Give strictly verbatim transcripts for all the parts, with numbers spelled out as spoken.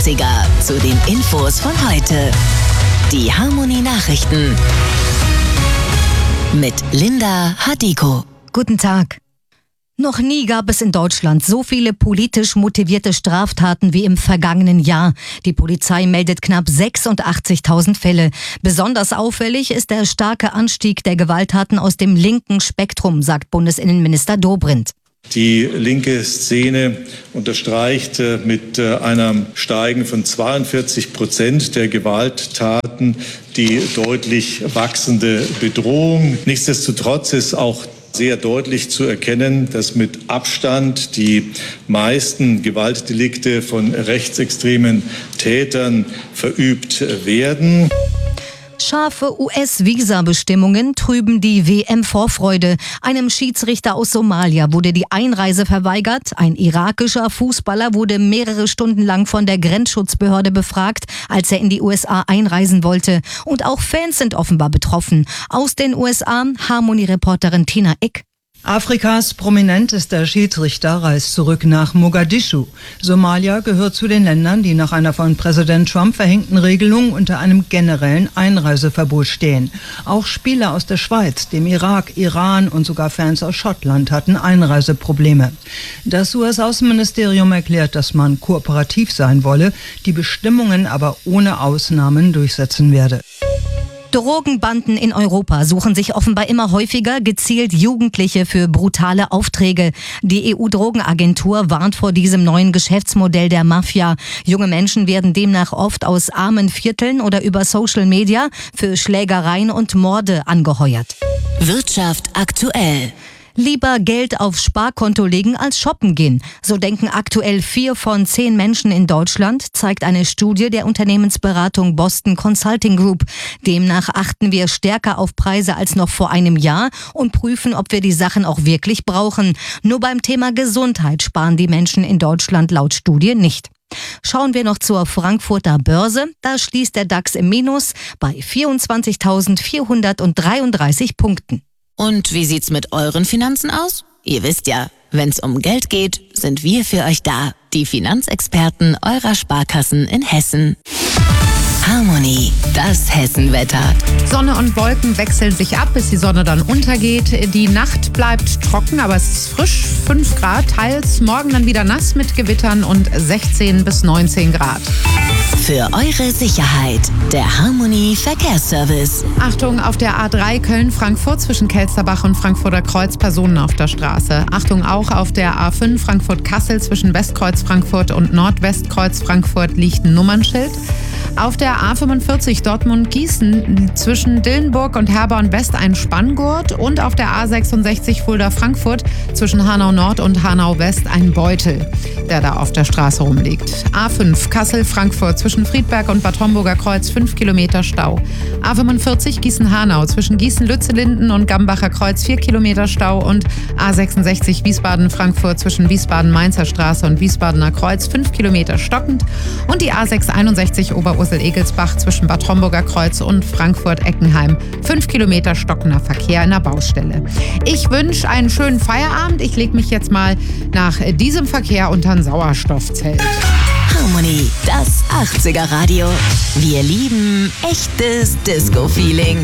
achtziger zu den Infos von heute. Die Harmonie Nachrichten mit Linda Hadiko. Guten Tag. Noch nie gab es in Deutschland so viele politisch motivierte Straftaten wie im vergangenen Jahr. Die Polizei meldet knapp sechsundachtzigtausend Fälle. Besonders auffällig ist der starke Anstieg der Gewalttaten aus dem linken Spektrum, sagt Bundesinnenminister Dobrindt. Die linke Szene unterstreicht mit einem Steigen von zweiundvierzig Prozent der Gewalttaten die deutlich wachsende Bedrohung. Nichtsdestotrotz ist auch sehr deutlich zu erkennen, dass mit Abstand die meisten Gewaltdelikte von rechtsextremen Tätern verübt werden. Scharfe U S-Visa-Bestimmungen trüben die W M-Vorfreude. Einem Schiedsrichter aus Somalia wurde die Einreise verweigert. Ein irakischer Fußballer wurde mehrere Stunden lang von der Grenzschutzbehörde befragt, als er in die U S A einreisen wollte. Und auch Fans sind offenbar betroffen. Aus den U S A, Harmonie-Reporterin Tina Eck. Afrikas prominentester Schiedsrichter reist zurück nach Mogadischu. Somalia gehört zu den Ländern, die nach einer von Präsident Trump verhängten Regelung unter einem generellen Einreiseverbot stehen. Auch Spieler aus der Schweiz, dem Irak, Iran und sogar Fans aus Schottland hatten Einreiseprobleme. Das U S-Außenministerium erklärt, dass man kooperativ sein wolle, die Bestimmungen aber ohne Ausnahmen durchsetzen werde. Drogenbanden in Europa suchen sich offenbar immer häufiger gezielt Jugendliche für brutale Aufträge. Die E U-Drogenagentur warnt vor diesem neuen Geschäftsmodell der Mafia. Junge Menschen werden demnach oft aus armen Vierteln oder über Social Media für Schlägereien und Morde angeheuert. Wirtschaft aktuell. Lieber Geld aufs Sparkonto legen als shoppen gehen. So denken aktuell vier von zehn Menschen in Deutschland, zeigt eine Studie der Unternehmensberatung Boston Consulting Group. Demnach achten wir stärker auf Preise als noch vor einem Jahr und prüfen, ob wir die Sachen auch wirklich brauchen. Nur beim Thema Gesundheit sparen die Menschen in Deutschland laut Studie nicht. Schauen wir noch zur Frankfurter Börse. Da schließt der DAX im Minus bei vierundzwanzigtausendvierhundertdreiunddreißig Punkten. Und wie sieht's mit euren Finanzen aus? Ihr wisst ja, wenn's um Geld geht, sind wir für euch da. Die Finanzexperten eurer Sparkassen in Hessen. Harmonie, das Hessenwetter. Sonne und Wolken wechseln sich ab, bis die Sonne dann untergeht. Die Nacht bleibt trocken, aber es ist frisch, fünf Grad. Teils morgen dann wieder nass mit Gewittern und sechzehn bis neunzehn Grad. Für eure Sicherheit, der Harmonie Verkehrsservice. Achtung, auf der A drei Köln-Frankfurt zwischen Kelsterbach und Frankfurter Kreuz Personen auf der Straße. Achtung auch auf der A fünf Frankfurt-Kassel zwischen Westkreuz Frankfurt und Nordwestkreuz Frankfurt liegt ein Nummernschild. Auf der A fünfundvierzig Dortmund-Gießen zwischen Dillenburg und Herborn West ein Spanngurt und auf der A sechsundsechzig Fulda-Frankfurt zwischen Hanau Nord und Hanau West ein Beutel, der da auf der Straße rumliegt. A fünf Kassel-Frankfurt zwischen Friedberg und Bad Homburger Kreuz fünf Kilometer Stau. A fünfundvierzig Gießen-Hanau zwischen Gießen-Lützelinden und Gambacher Kreuz vier Kilometer Stau und A sechsundsechzig Wiesbaden-Frankfurt zwischen Wiesbaden-Mainzer Straße und Wiesbadener Kreuz fünf Kilometer stockend und die A sechshunderteinundsechzig Oberursel-Egelsbach zwischen Bad Homburger Kreuz und Frankfurt-Eckenheim fünf Kilometer stockender Verkehr in der Baustelle. Ich wünsche einen schönen Feierabend. Ich lege mich jetzt mal nach diesem Verkehr unter ein Sauerstoffzelt. Harmonie, das achtziger Radio. Wir lieben echtes Disco-Feeling.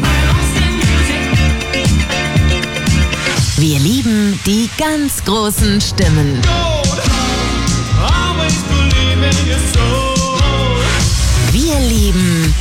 Wir lieben die ganz großen Stimmen. Wir lieben